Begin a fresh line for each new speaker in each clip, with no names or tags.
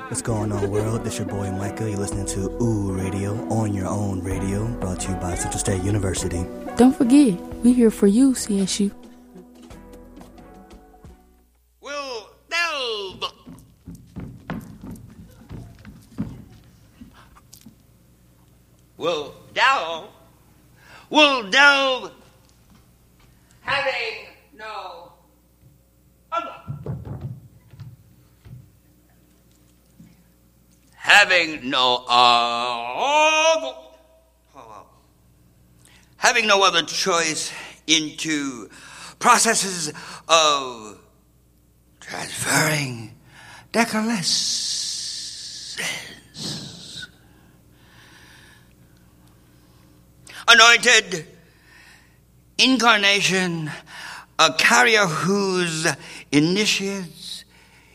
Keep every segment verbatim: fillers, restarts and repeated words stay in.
What's going on, world? This your boy Micah. You're listening to Ooh Radio on your own radio, brought to you by Central State University.
Don't forget, we're here for you, C S U.
We'll delve. We'll delve. We'll delve. Having no other. Having no other. Having no other choice into processes of transferring decalescence. Anointed incarnation, a carrier whose initiates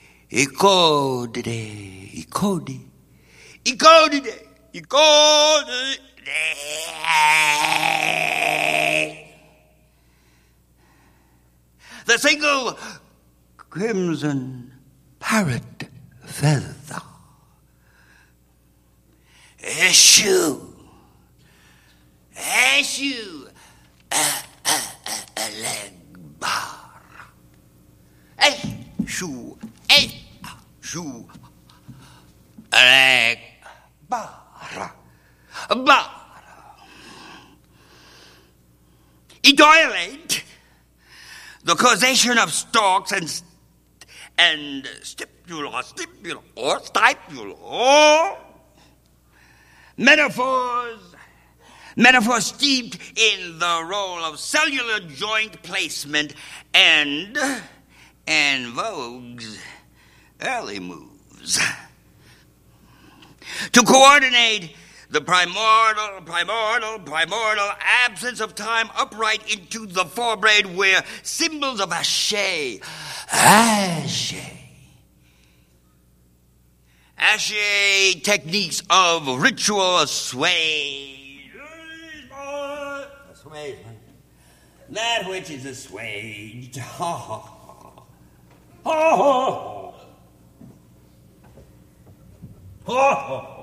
Ecodide, Ecodi, Ecodide, Ecodide. The single crimson parrot feather. Issue. Issue. A, a, a, a leg bar. Issue. Issue. A leg bar. Bar. Edilate the causation of stalks and and stipula, stipula, or stipula, or metaphors, metaphors steeped in the role of cellular joint placement and and Vogue's early moves to coordinate the primordial, primordial, primordial absence of time upright into the forebraid where symbols of Ashe, Ashe, Ashe techniques of ritual assuage, assuagement, that which is assuaged, ha ha ha, ha ha ha, ha ha.